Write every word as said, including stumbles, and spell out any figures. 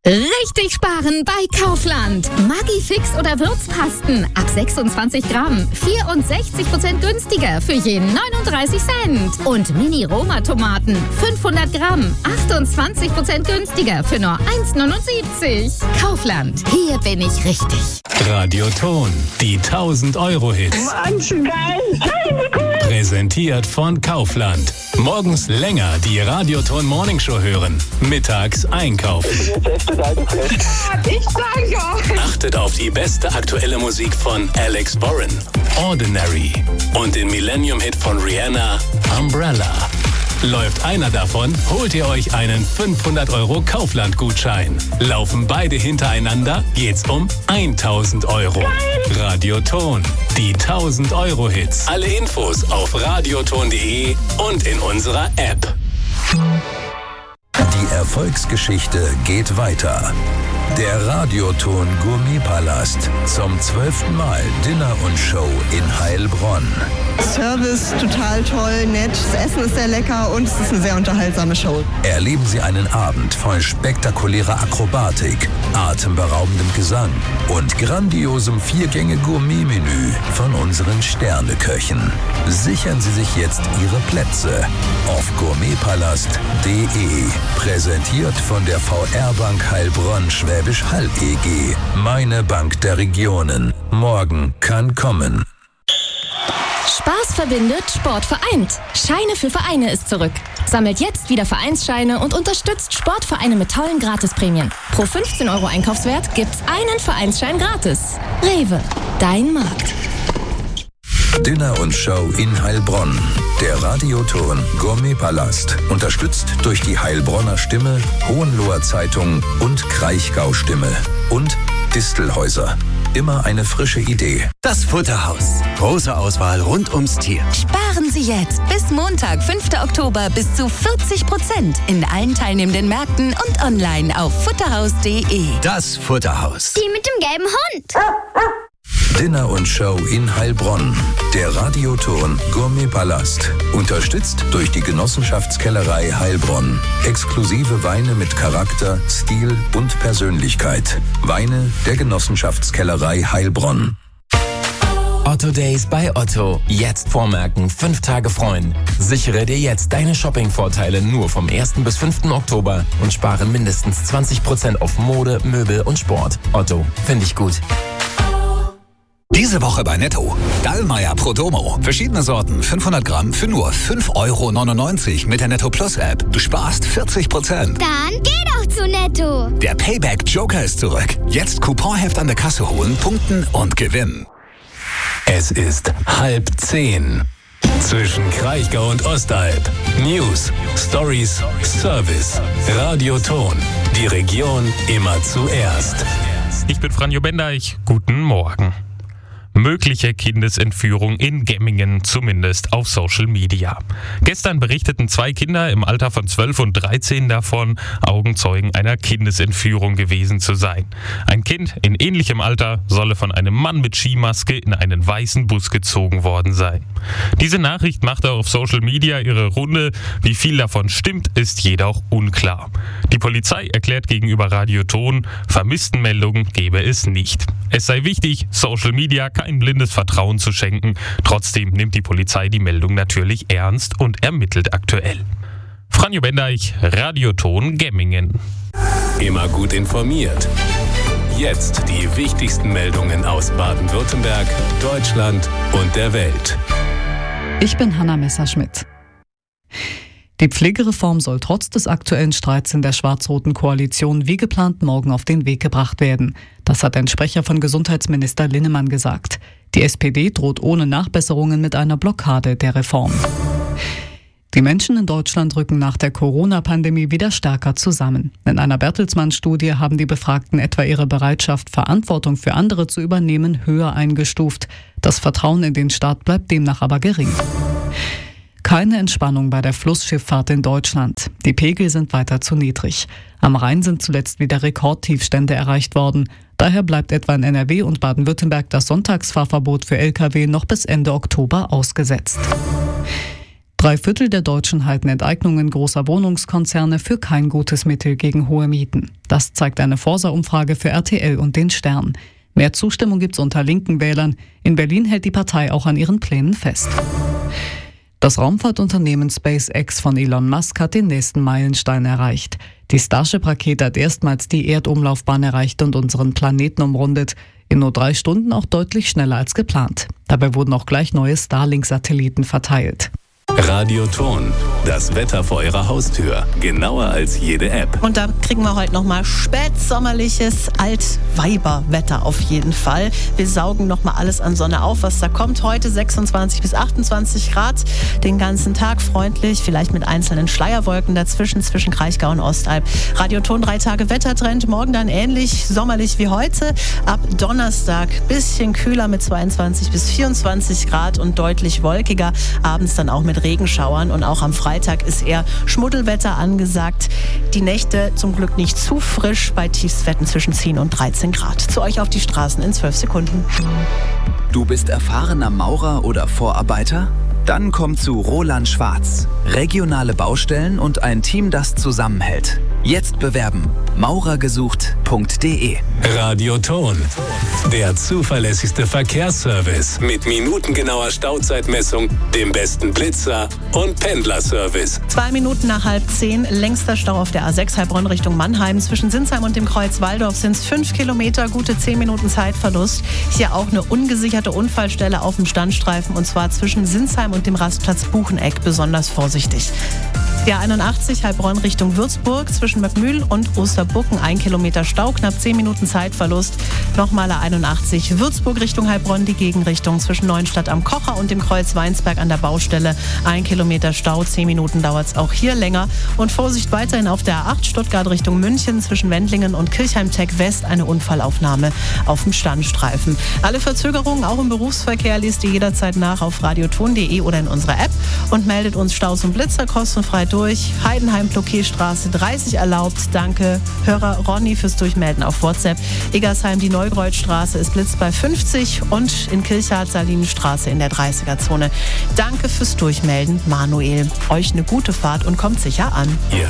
Richtig sparen bei Kaufland. Maggi-Fix oder Würzpasten ab sechsundzwanzig Gramm. vierundsechzig Prozent günstiger für je neununddreißig Cent. Und Mini-Roma-Tomaten fünfhundert Gramm. achtundzwanzig Prozent günstiger für nur eins neunundsiebzig. Kaufland. Hier bin ich richtig. Radioton. Die tausend Euro Hits. Mann, geil. Präsentiert von Kaufland. Morgens länger die Radioton Morning Show hören. Mittags einkaufen. Ich sage euch. Achtet auf die beste aktuelle Musik von Alex Warren, Ordinary, und den Millennium-Hit von Rihanna, Umbrella. Läuft einer davon, holt ihr euch einen fünfhundert Euro Kaufland-Gutschein. Laufen beide hintereinander, geht's um tausend Euro. Radioton, die tausend Euro Hits. Alle Infos auf radioton punkt de und in unserer App. Die Erfolgsgeschichte geht weiter. Der Radioton Gourmetpalast. Zum zwölften Mal Dinner und Show in Heilbronn. Service total toll, nett, das Essen ist sehr lecker und es ist eine sehr unterhaltsame Show. Erleben Sie einen Abend voll spektakulärer Akrobatik, atemberaubendem Gesang und grandiosem Viergänge-Gourmet-Menü von unseren Sterneköchen. Sichern Sie sich jetzt Ihre Plätze auf gourmetpalast punkt de. Präsentiert von der V R-Bank Heilbronn Schwäbisch Hall E G. Meine Bank der Regionen. Morgen kann kommen. Spaß verbindet, Sport vereint. Scheine für Vereine ist zurück. Sammelt jetzt wieder Vereinsscheine und unterstützt Sportvereine mit tollen Gratisprämien. Pro fünfzehn Euro Einkaufswert gibt's einen Vereinsschein gratis. Rewe, dein Markt. Dinner und Show in Heilbronn. Der Radioton Gourmetpalast. Unterstützt durch die Heilbronner Stimme, Hohenloher Zeitung und Kraichgau Stimme. Und Distelhäuser. Immer eine frische Idee. Das Futterhaus. Große Auswahl rund ums Tier. Sparen Sie jetzt bis Montag, fünften Oktober, bis zu vierzig Prozent in allen teilnehmenden Märkten und online auf futterhaus punkt de. Das Futterhaus. Die mit dem gelben Hund. Dinner und Show in Heilbronn. Der Radioton Gourmetpalast. Unterstützt durch die Genossenschaftskellerei Heilbronn. Exklusive Weine mit Charakter, Stil und Persönlichkeit. Weine der Genossenschaftskellerei Heilbronn. Otto Days bei Otto. Jetzt vormerken, fünf Tage freuen. Sichere dir jetzt deine Shopping-Vorteile nur vom ersten bis fünften Oktober und spare mindestens zwanzig Prozent auf Mode, Möbel und Sport. Otto, finde ich gut. Diese Woche bei Netto. Dallmayr Prodomo. Verschiedene Sorten, fünfhundert Gramm für nur fünf Euro neunundneunzig mit der Netto Plus App. Du sparst vierzig Prozent. Dann geh doch zu Netto. Der Payback Joker ist zurück. Jetzt Couponheft an der Kasse holen, punkten und gewinnen. Es ist halb zehn. Zwischen Kraichgau und Ostalb. News, Stories, Service. Radioton. Die Region immer zuerst. Ich bin Franjo Bendeich. Guten Morgen. Mögliche Kindesentführung in Gemmingen, zumindest auf Social Media. Gestern berichteten zwei Kinder im Alter von zwölf und dreizehn davon, Augenzeugen einer Kindesentführung gewesen zu sein. Ein Kind in ähnlichem Alter solle von einem Mann mit Skimaske in einen weißen Bus gezogen worden sein. Diese Nachricht machte auf Social Media ihre Runde. Wie viel davon stimmt, ist jedoch unklar. Die Polizei erklärt gegenüber Radioton, Vermisstenmeldungen gebe es nicht. Es sei wichtig, Social Media kein blindes Vertrauen zu schenken. Trotzdem nimmt die Polizei die Meldung natürlich ernst und ermittelt aktuell. Franjo Bendeich, Radioton Gemmingen. Immer gut informiert. Jetzt die wichtigsten Meldungen aus Baden-Württemberg, Deutschland und der Welt. Ich bin Hanna Messerschmidt. Die Pflegereform soll trotz des aktuellen Streits in der schwarz-roten Koalition wie geplant morgen auf den Weg gebracht werden. Das hat ein Sprecher von Gesundheitsminister Linnemann gesagt. Die S P D droht ohne Nachbesserungen mit einer Blockade der Reform. Die Menschen in Deutschland rücken nach der Corona-Pandemie wieder stärker zusammen. In einer Bertelsmann-Studie haben die Befragten etwa ihre Bereitschaft, Verantwortung für andere zu übernehmen, höher eingestuft. Das Vertrauen in den Staat bleibt demnach aber gering. Keine Entspannung bei der Flussschifffahrt in Deutschland. Die Pegel sind weiter zu niedrig. Am Rhein sind zuletzt wieder Rekordtiefstände erreicht worden. Daher bleibt etwa in N R W und Baden-Württemberg das Sonntagsfahrverbot für L K W noch bis Ende Oktober ausgesetzt. Drei Viertel der Deutschen halten Enteignungen großer Wohnungskonzerne für kein gutes Mittel gegen hohe Mieten. Das zeigt eine Forsa-Umfrage für R T L und den Stern. Mehr Zustimmung gibt's unter linken Wählern. In Berlin hält die Partei auch an ihren Plänen fest. Das Raumfahrtunternehmen SpaceX von Elon Musk hat den nächsten Meilenstein erreicht. Die Starship-Rakete hat erstmals die Erdumlaufbahn erreicht und unseren Planeten umrundet. In nur drei Stunden auch deutlich schneller als geplant. Dabei wurden auch gleich neue Starlink-Satelliten verteilt. Radioton, das Wetter vor Ihrer Haustür. Genauer als jede App. Und da kriegen wir heute nochmal spätsommerliches Altweiberwetter auf jeden Fall. Wir saugen nochmal alles an Sonne auf, was da kommt. Heute sechsundzwanzig bis achtundzwanzig Grad. Den ganzen Tag freundlich, vielleicht mit einzelnen Schleierwolken dazwischen, zwischen Kraichgau und Ostalb. Radioton, drei Tage Wettertrend. Morgen dann ähnlich sommerlich wie heute. Ab Donnerstag bisschen kühler mit zweiundzwanzig bis vierundzwanzig Grad und deutlich wolkiger. Abends dann auch mit Regenschauern und auch am Freitag ist eher Schmuddelwetter angesagt. Die Nächte zum Glück nicht zu frisch bei Tiefstwerten zwischen zehn und dreizehn Grad. Zu euch auf die Straßen in zwölf Sekunden. Du bist erfahrener Maurer oder Vorarbeiter? Dann komm zu Roland Schwarz. Regionale Baustellen und ein Team, das zusammenhält. Jetzt bewerben. maurergesucht punkt de. Radioton, der zuverlässigste Verkehrsservice mit minutengenauer Stauzeitmessung, dem besten Blitzer und Pendlerservice. Zwei Minuten nach halb zehn, längster Stau auf der A sechs Heilbronn Richtung Mannheim. Zwischen Sinsheim und dem Kreuz Walldorf sind es fünf Kilometer, gute zehn Minuten Zeitverlust. Hier auch eine ungesicherte Unfallstelle auf dem Standstreifen und zwar zwischen Sinsheim und dem Rastplatz Bucheneck. Besonders vorsichtig. Die A einundachtzig Heilbronn Richtung Würzburg zwischen Möckmühl und Osterbucken ein Kilometer Stau, knapp zehn Minuten Zeitverlust. Nochmal A einundachtzig Würzburg Richtung Heilbronn, die Gegenrichtung zwischen Neuenstadt am Kocher und dem Kreuz Weinsberg an der Baustelle. Ein Kilometer Stau, zehn Minuten dauert es auch hier länger. Und Vorsicht weiterhin auf der A acht Stuttgart Richtung München zwischen Wendlingen und Kirchheim-Tech West, eine Unfallaufnahme auf dem Standstreifen. Alle Verzögerungen auch im Berufsverkehr liest ihr jederzeit nach auf radioton punkt de oder in unserer App und meldet uns Staus und Blitzer kostenfrei durch. Heidenheim Blockierstraße dreißig erlaubt. Danke Hörer Ronny fürs Durchmelden auf WhatsApp. Eggersheim die Neukreuzstraße ist blitzt bei fünfzig und in Kirchhardt Salinenstraße in der dreißiger Zone. Danke fürs Durchmelden, Manuel. Euch eine gute Fahrt und kommt sicher an.